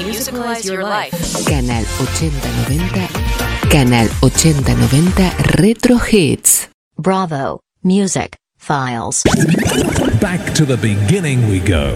musicalize your life. Canal 8090. Canal 8090 Retro Hits. Bravo Music Files. Back to the beginning we go.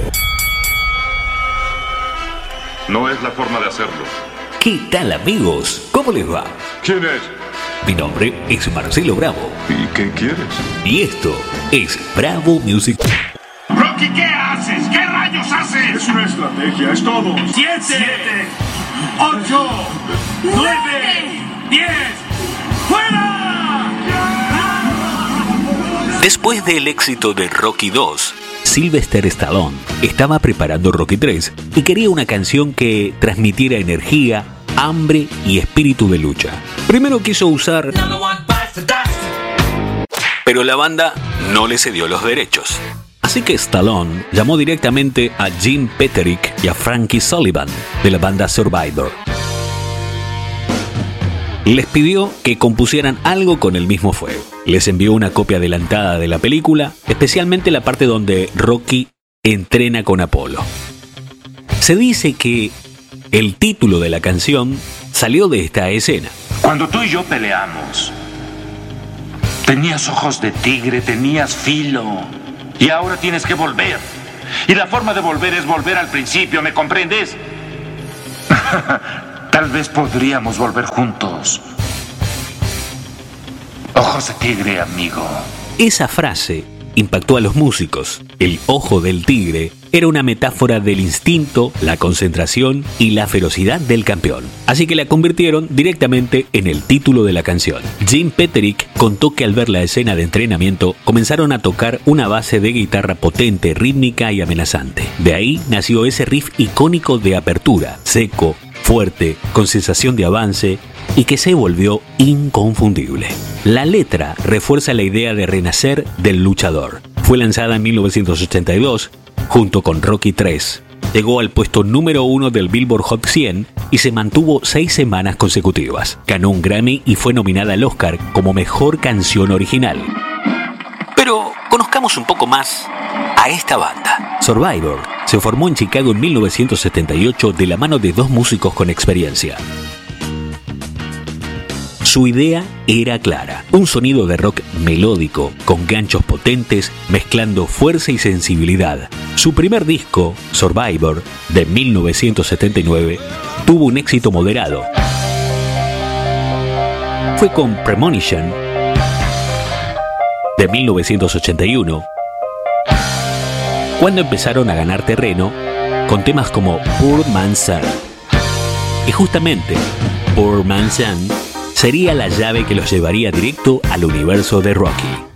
No es la forma de hacerlo. ¿Qué tal, amigos? ¿Cómo les va? ¿Quién es? Mi nombre es Marcelo Bravo. ¿Y qué quieres? Y esto es Bravo Music. Rocky, ¿qué haces? ¿Qué rayos haces? Es una estrategia, es todo. 7, 8, 9, 10, ¡fuera! Después del éxito de Rocky 2, Sylvester Stallone estaba preparando Rocky 3 y quería una canción que transmitiera energía, hambre y espíritu de lucha. Primero quiso usar, pero la banda no le cedió los derechos. Así que Stallone llamó directamente a Gene Petterick y a Frankie Sullivan de la banda Survivor. Les pidió que compusieran algo con el mismo fuego. Les envió una copia adelantada de la película, especialmente la parte donde Rocky entrena con Apolo. Se dice que el título de la canción salió de esta escena. Cuando tú y yo peleamos, tenías ojos de tigre, tenías filo, y ahora tienes que volver. Y la forma de volver es volver al principio, ¿me comprendes? Tal vez podríamos volver juntos. Ojos de tigre, amigo. Esa frase impactó a los músicos. El ojo del tigre era una metáfora del instinto, la concentración y la ferocidad del campeón. Así que la convirtieron directamente en el título de la canción. Gene Petterick contó que al ver la escena de entrenamiento comenzaron a tocar una base de guitarra potente, rítmica y amenazante. De ahí nació ese riff icónico de apertura, seco, fuerte, con sensación de avance y que se volvió inconfundible. La letra refuerza la idea de renacer del luchador. Fue lanzada en 1982 junto con Rocky 3. Llegó al puesto número 1 del Billboard Hot 100 y se mantuvo 6 semanas consecutivas. Ganó un Grammy y fue nominada al Oscar como Mejor Canción Original. Pero conozcamos un poco más a esta banda. Survivor se formó en Chicago en 1978 de la mano de dos músicos con experiencia. Su idea era clara, un sonido de rock melódico, con ganchos potentes, mezclando fuerza y sensibilidad. Su primer disco, Survivor, de 1979, tuvo un éxito moderado. Fue con Premonition, de 1981, cuando empezaron a ganar terreno con temas como Poor Man's Son. Y justamente, Poor Man's Son sería la llave que los llevaría directo al universo de Rocky.